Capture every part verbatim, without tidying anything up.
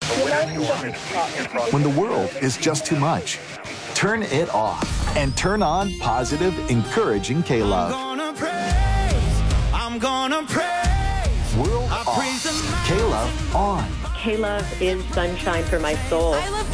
When the world is just too much, turn it off and turn on positive, encouraging K-Love. I'm gonna praise, I'm gonna praise. World off, K-Love on. K-Love is sunshine for my soul. I love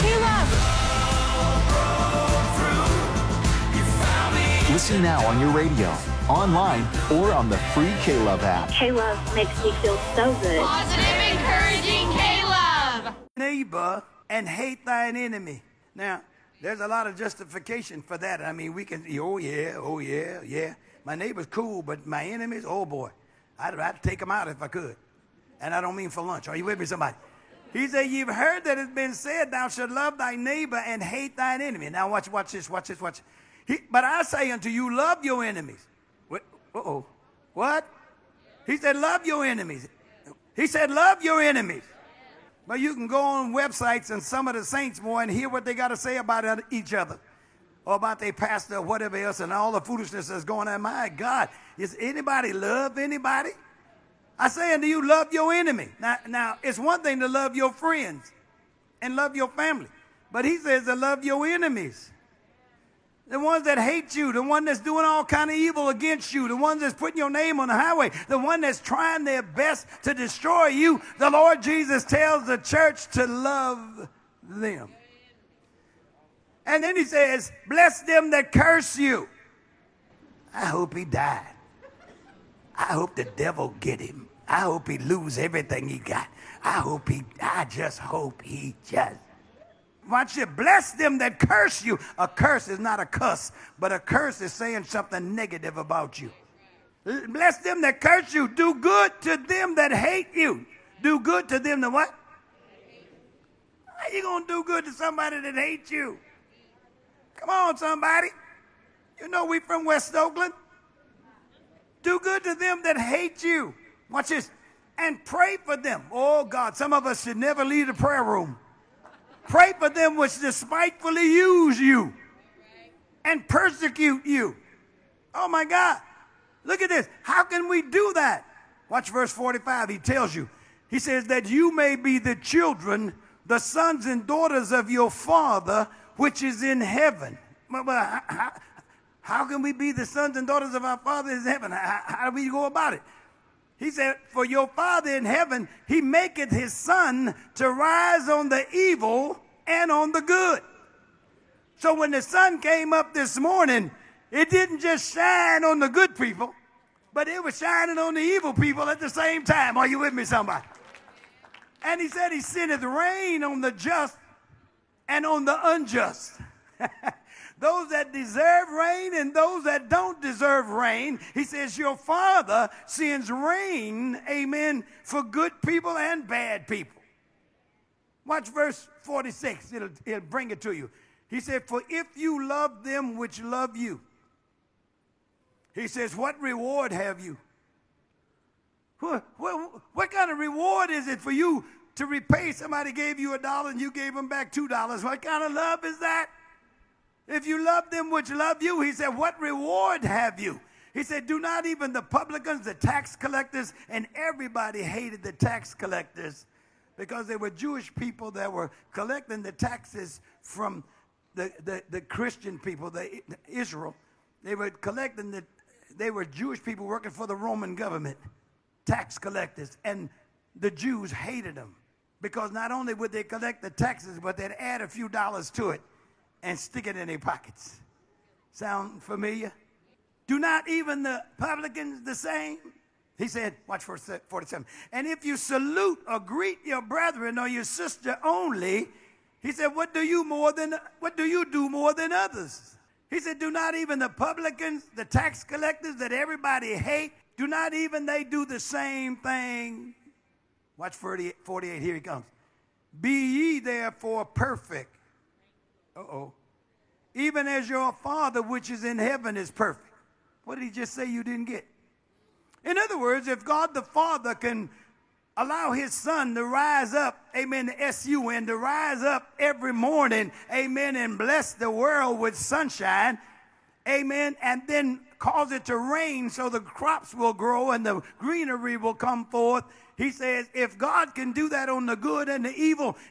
K-Love. Listen now on your radio, online, or on the free K-Love app. K-Love makes me feel so good. Positive, encouraging K-Love. Neighbor and hate thine enemy. Now, there's a lot of justification for that. I mean, we can, oh yeah, oh yeah, yeah. My neighbor's cool, but my enemies, oh boy. I'd, I'd take them out if I could. And I don't mean for lunch. Are you with me, somebody? He said, you've heard that it's been said, thou shalt love thy neighbor and hate thine enemy. Now watch, watch this, watch this, watch this. He, but I say unto you, love your enemies. What? Uh-oh. What? He said, love your enemies. He said, love your enemies. But you can go on websites and some of the saints, boy, and hear what they got to say about each other. Or about their pastor or whatever else and all the foolishness that's going on. My God, is anybody love anybody? I say unto you, love your enemy. Now, now, it's one thing to love your friends and love your family. But he says to love your enemies. The ones that hate you, the one that's doing all kind of evil against you, the ones that's putting your name on the highway, the one that's trying their best to destroy you. The Lord Jesus tells the church to love them. And then he says, bless them that curse you. I hope he died. I hope the devil get him. I hope he lose everything he got. I hope he, I just hope he just. Watch it. Bless them that curse you. A curse is not a cuss, but a curse is saying something negative about you. Bless them that curse you. Do good to them that hate you. Do good to them that what? How you going to do good to somebody that hates you? Come on, somebody. You know we from West Oakland. Do good to them that hate you. Watch this. And pray for them. Oh, God, some of us should never leave the prayer room. Pray for them which despitefully use you and persecute you. Oh, my God. Look at this. How can we do that? Watch verse forty-five. He tells you. He says that you may be the children, the sons and daughters of your Father which is in heaven. But, but how, how can we be the sons and daughters of our Father in heaven? How, how do we go about it? He said, for your Father in heaven, he maketh his sun to rise on the evil and on the good. So when the sun came up this morning, it didn't just shine on the good people, but it was shining on the evil people at the same time. Are you with me, somebody? And he said he sendeth rain on the just and on the unjust. Those that deserve rain and those that don't deserve rain. He says your Father sends rain, amen, for good people and bad people. Watch verse forty-six. It'll, it'll bring it to you. He said, for if you love them which love you, he says, what reward have you? What, what, what kind of reward is it for you to repay? Somebody gave you a dollar and you gave them back two dollars. What kind of love is that? If you love them which love you, he said, what reward have you? He said, do not even the publicans, the tax collectors, and everybody hated the tax collectors because they were Jewish people that were collecting the taxes from the, the, the Christian people, the Israel. They were collecting the, they were Jewish people working for the Roman government, tax collectors, and the Jews hated them because not only would they collect the taxes, but they'd add a few dollars to it and stick it in their pockets. Sound familiar? Do not even the publicans the same? He said, watch verse forty-seven. And if you salute or greet your brethren or your sister only, he said, what do you more than what do you do more than others? He said, do not even the publicans, the tax collectors that everybody hate, do not even they do the same thing? Watch forty-eight, here he comes. Be ye therefore perfect. Uh-oh. Even as your Father which is in heaven is perfect. What did he just say you didn't get? In other words, if God the Father can allow his son to rise up, amen, the S U N, to rise up every morning, amen, and bless the world with sunshine, amen, and then cause it to rain so the crops will grow and the greenery will come forth. He says, if God can do that on the good and the evil,